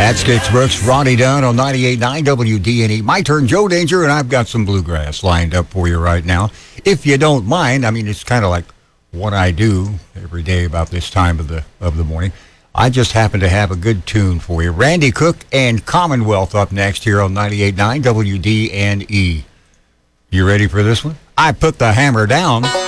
At Stitch Brooks, Ronnie Dunn on 98.9 WDNE. My turn, Joe Danger, and I've got some bluegrass lined up for you right now. If you don't mind, I mean, it's kind of like what I do every day about this time of the morning. I just happen to have a good tune for you. Randy Cook and Commonwealth up next here on 98.9 WDNE. You ready for this one? I put the hammer down.